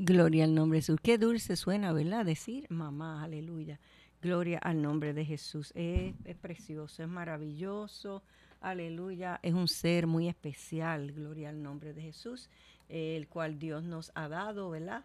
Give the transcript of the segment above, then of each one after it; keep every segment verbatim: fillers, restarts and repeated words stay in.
Gloria al nombre de Jesús. Qué dulce suena, ¿verdad? Decir mamá, aleluya. Gloria al nombre de Jesús. Es, es precioso, es maravilloso, aleluya. Es un ser muy especial, gloria al nombre de Jesús, eh, el cual Dios nos ha dado, ¿verdad?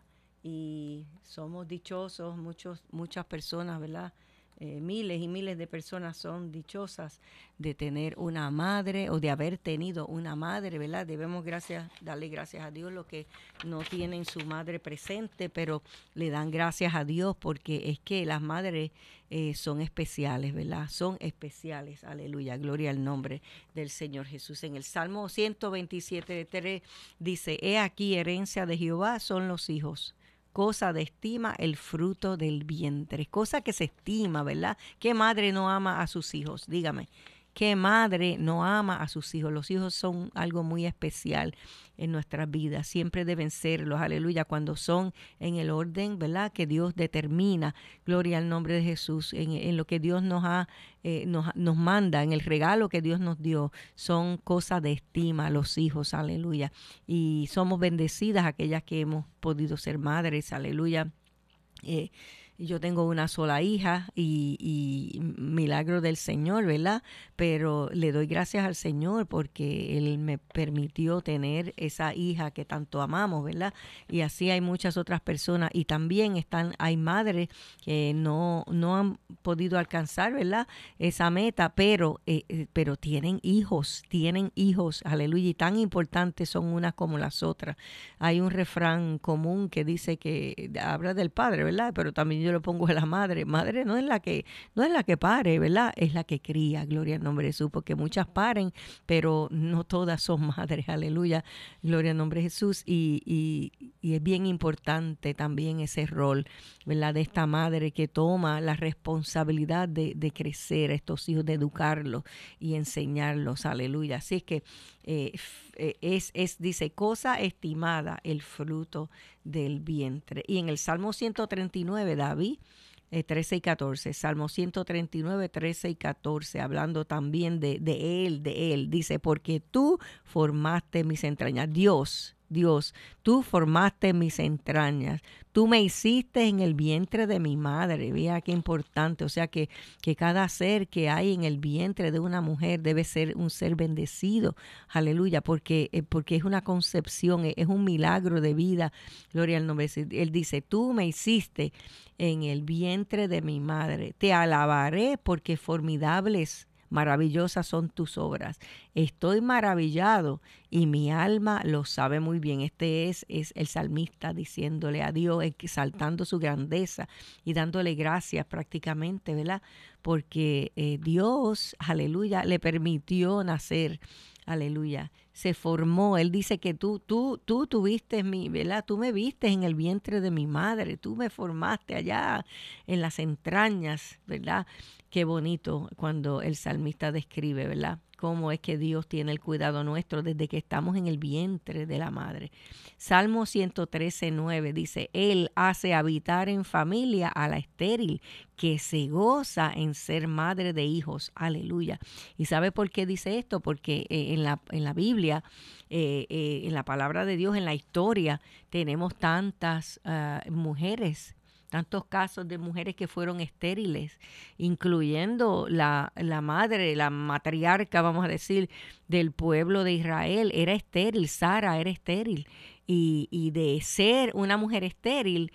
Y somos dichosos, muchos, muchas personas, ¿verdad? Eh, miles y miles de personas son dichosas de tener una madre o de haber tenido una madre, ¿verdad? Debemos gracias, darle gracias a Dios los que no tienen su madre presente, pero le dan gracias a Dios porque es que las madres eh, son especiales, ¿verdad? Son especiales, aleluya, gloria al nombre del Señor Jesús. En el Salmo ciento veintisiete, tres dice, he aquí herencia de Jehová son los hijos, cosa de estima el fruto del vientre, cosa que se estima, ¿verdad? ¿Qué madre no ama a sus hijos? Dígame, ¿qué madre no ama a sus hijos? Los hijos son algo muy especial en nuestras vidas, siempre deben serlos, aleluya, cuando son en el orden, ¿verdad? Que Dios determina, gloria al nombre de Jesús, en, en lo que Dios nos ha, eh, nos, nos manda, en el regalo que Dios nos dio, son cosas de estima los hijos, aleluya, y somos bendecidas aquellas que hemos podido ser madres, aleluya. Eh, yo tengo una sola hija y, y milagro del Señor, ¿verdad? Pero le doy gracias al Señor porque Él me permitió tener esa hija que tanto amamos, ¿verdad? Y así hay muchas otras personas y también están, hay madres que no, no han podido alcanzar, ¿verdad? Esa meta, pero, eh, pero tienen hijos, tienen hijos, aleluya, y tan importantes son unas como las otras. Hay un refrán común que dice que habla del padre, ¿verdad? Pero también yo lo pongo a la madre. Madre no es la que, no es la que pare, ¿verdad? Es la que cría, gloria al nombre de Jesús, porque muchas paren, pero no todas son madres, aleluya, gloria al nombre de Jesús. Y, y, y es bien importante también ese rol, ¿verdad? De esta madre que toma la responsabilidad de, de crecer a estos hijos, de educarlos y enseñarlos, aleluya. Así es que eh, es, es, dice, cosa estimada el fruto del vientre. Y en el Salmo ciento treinta y nueve, David, eh, trece y catorce, Salmo ciento treinta y nueve, trece y catorce, hablando también de, de él, de él, dice, porque tú formaste mis entrañas, Dios, Dios, tú formaste mis entrañas, tú me hiciste en el vientre de mi madre. Vea qué importante, o sea que, que cada ser que hay en el vientre de una mujer debe ser un ser bendecido, aleluya, porque, eh, porque es una concepción, es, es un milagro de vida, gloria al nombre. Él dice, tú me hiciste en el vientre de mi madre, te alabaré porque formidables, maravillosas son tus obras. Estoy maravillado y mi alma lo sabe muy bien. Este es, es el salmista diciéndole a Dios, exaltando su grandeza y dándole gracias prácticamente, ¿verdad? Porque eh, Dios, aleluya, le permitió nacer. Aleluya, se formó. Él dice que tú, tú, tú tuviste mi, ¿verdad? Tú me viste en el vientre de mi madre, tú me formaste allá en las entrañas, ¿verdad? Qué bonito cuando el salmista describe, ¿verdad? Cómo es que Dios tiene el cuidado nuestro desde que estamos en el vientre de la madre. Salmo ciento trece, nueve dice, Él hace habitar en familia a la estéril, que se goza en ser madre de hijos. Aleluya. ¿Y sabe por qué dice esto? Porque eh, en, la, en la Biblia, eh, eh, en la palabra de Dios, en la historia, tenemos tantas uh, mujeres, tantos casos de mujeres que fueron estériles, incluyendo la, la madre, la matriarca, vamos a decir, del pueblo de Israel, era estéril, Sara era estéril. Y, y de ser una mujer estéril,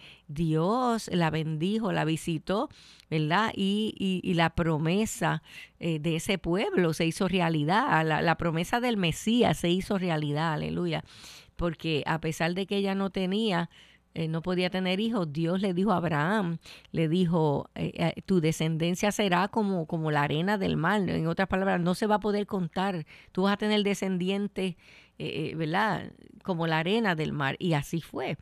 Dios la bendijo, la visitó, ¿verdad? Y, y, y la promesa eh, de ese pueblo se hizo realidad, la, la promesa del Mesías se hizo realidad, aleluya. Porque a pesar de que ella no tenía, Eh, no podía tener hijos, Dios le dijo a Abraham, le dijo, eh, eh, tu descendencia será como, como la arena del mar. En otras palabras, no se va a poder contar. Tú vas a tener descendientes, eh, eh, ¿verdad? Como la arena del mar. Y así fue.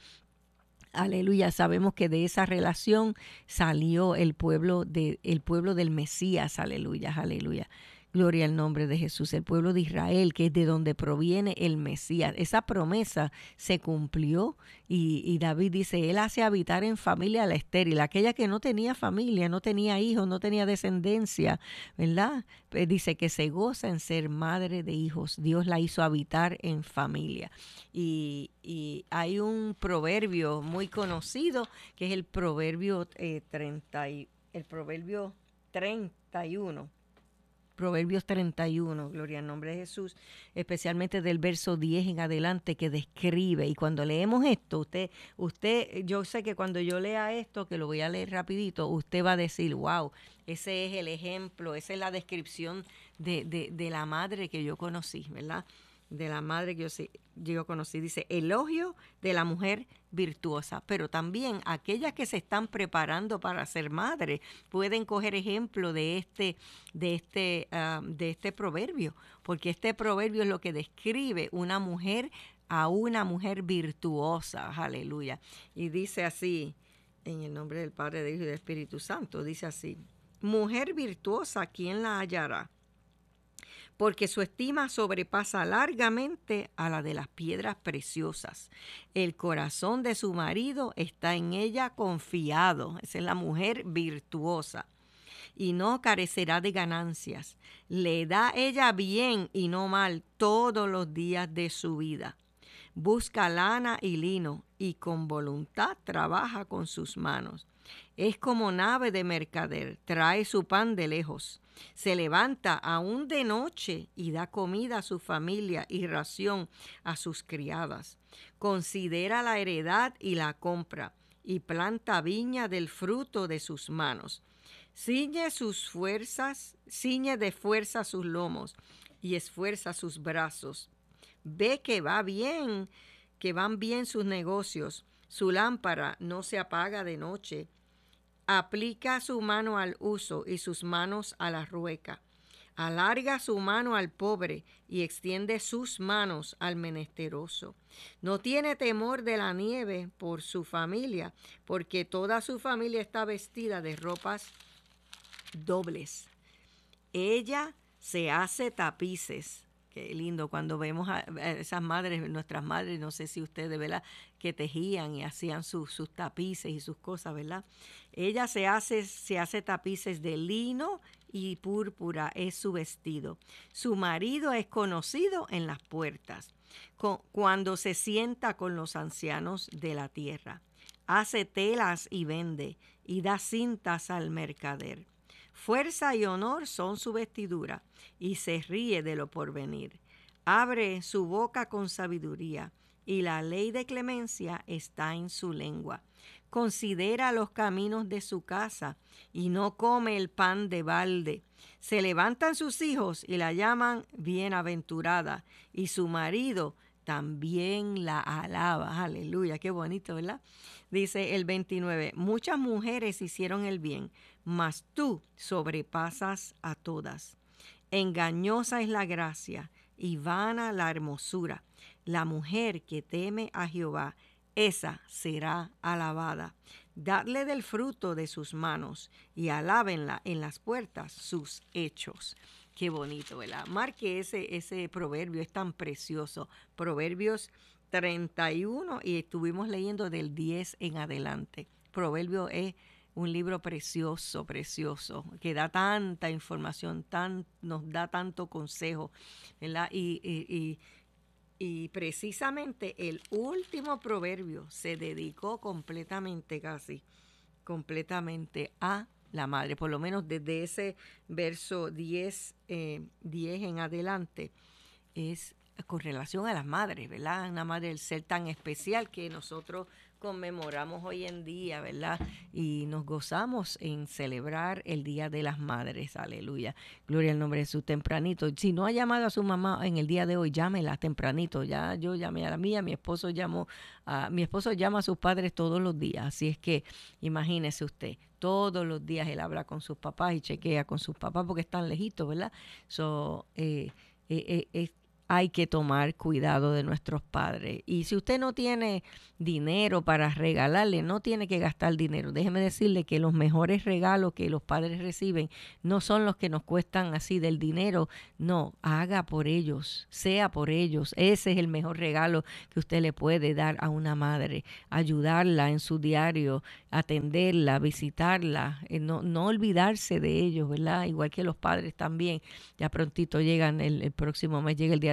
Aleluya, sabemos que de esa relación salió el pueblo, de, el pueblo del Mesías, aleluya, aleluya. Gloria al nombre de Jesús, el pueblo de Israel, que es de donde proviene el Mesías. Esa promesa se cumplió y, y David dice, él hace habitar en familia a la estéril, aquella que no tenía familia, no tenía hijos, no tenía descendencia, ¿verdad? Pues dice que se goza en ser madre de hijos. Dios la hizo habitar en familia. Y, y hay un proverbio muy conocido que es el proverbio eh, treinta y, el proverbio treinta y uno. Proverbios treinta y uno, gloria al nombre de Jesús, especialmente del verso diez en adelante que describe. Y cuando leemos esto, usted, usted, yo sé que cuando yo lea esto, que lo voy a leer rapidito, usted va a decir, wow, ese es el ejemplo, esa es la descripción de, de, de la madre que yo conocí, ¿verdad? De la madre que yo, sí, yo conocí. Dice, elogio de la mujer virtuosa, pero también aquellas que se están preparando para ser madre pueden coger ejemplo de este, de este, uh, de este proverbio, porque este proverbio es lo que describe una mujer a una mujer virtuosa, aleluya. Y dice así, en el nombre del Padre, del Hijo y del Espíritu Santo, dice así, mujer virtuosa, ¿quién la hallará? Porque su estima sobrepasa largamente a la de las piedras preciosas. El corazón de su marido está en ella confiado. Esa es la mujer virtuosa. Y no carecerá de ganancias. Le da ella bien y no mal todos los días de su vida. Busca lana y lino y con voluntad trabaja con sus manos. Es como nave de mercader, trae su pan de lejos. Se levanta aún de noche y da comida a su familia y ración a sus criadas. Considera la heredad y la compra y planta viña del fruto de sus manos. Ciñe sus fuerzas, ciñe de fuerza sus lomos y esfuerza sus brazos. Ve que va bien, que van bien sus negocios. Su lámpara no se apaga de noche. Aplica su mano al uso y sus manos a la rueca. Alarga su mano al pobre y extiende sus manos al menesteroso. No tiene temor de la nieve por su familia, porque toda su familia está vestida de ropas dobles. Ella se hace tapices. Qué lindo cuando vemos a esas madres, nuestras madres, no sé si ustedes, ¿verdad?, que tejían y hacían sus, sus tapices y sus cosas, ¿verdad? Ella se hace, se hace tapices de lino y púrpura, es su vestido. Su marido es conocido en las puertas, cuando se sienta con los ancianos de la tierra. Hace telas y vende, y da cintas al mercader. Fuerza y honor son su vestidura, y se ríe de lo porvenir. Abre su boca con sabiduría, y la ley de clemencia está en su lengua. Considera los caminos de su casa, y no come el pan de balde. Se levantan sus hijos y la llaman bienaventurada, y su marido también la alaba. Aleluya, qué bonito, ¿verdad? Dice el veintinueve, muchas mujeres hicieron el bien, mas tú sobrepasas a todas. Engañosa es la gracia y vana la hermosura. La mujer que teme a Jehová, esa será alabada. Dadle del fruto de sus manos y alábenla en las puertas sus hechos. Qué bonito, ¿verdad? Marque ese, ese proverbio, es tan precioso. Proverbios treinta y uno, y estuvimos leyendo del diez en adelante. Proverbio es un libro precioso, precioso, que da tanta información, tan, nos da tanto consejo, ¿verdad? Y, y, y, y precisamente el último proverbio se dedicó completamente, casi, completamente a la madre, por lo menos desde ese verso diez, eh, diez en adelante, es con relación a las madres, ¿verdad? Una madre, el ser tan especial que nosotros conmemoramos hoy en día, ¿verdad? Y nos gozamos en celebrar el Día de las Madres, aleluya. Gloria al nombre de Jesús, tempranito. Si no ha llamado a su mamá en el día de hoy, llámela tempranito. Ya yo llamé a la mía, mi esposo llamó, a, mi esposo llama a sus padres todos los días, así es que imagínese usted, todos los días él habla con sus papás y chequea con sus papás porque están lejitos, ¿verdad? So, eh, eh, eh, eh, hay que tomar cuidado de nuestros padres. Y si usted no tiene dinero para regalarle, no tiene que gastar dinero. Déjeme decirle que los mejores regalos que los padres reciben no son los que nos cuestan así del dinero. No, haga por ellos, sea por ellos. Ese es el mejor regalo que usted le puede dar a una madre. Ayudarla en su diario, atenderla, visitarla, eh, no, no olvidarse de ellos, ¿verdad? Igual que los padres también. Ya prontito llegan, el, el próximo mes llega el Día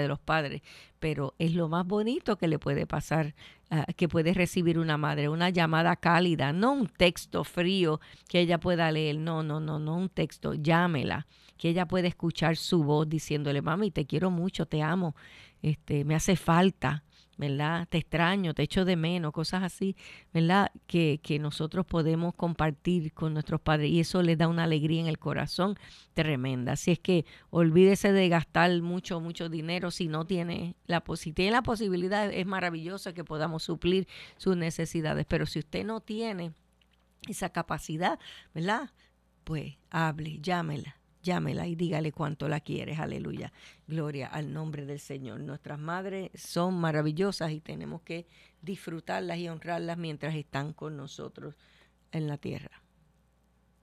de los padres, pero es lo más bonito que le puede pasar, uh, que puede recibir una madre, una llamada cálida, no un texto frío que ella pueda leer, no, no, no, no un texto, llámela, que ella pueda escuchar su voz diciéndole, mami, te quiero mucho, te amo, este, me hace falta, ¿verdad? Te extraño, te echo de menos, cosas así, ¿verdad? Que, que nosotros podemos compartir con nuestros padres y eso les da una alegría en el corazón tremenda. Así es que olvídese de gastar mucho, mucho dinero si no tiene la, si tiene la posibilidad, es maravilloso que podamos suplir sus necesidades, pero si usted no tiene esa capacidad, ¿verdad? Pues hable, llámela. Llámela y dígale cuánto la quieres, aleluya. Gloria al nombre del Señor. Nuestras madres son maravillosas y tenemos que disfrutarlas y honrarlas mientras están con nosotros en la tierra.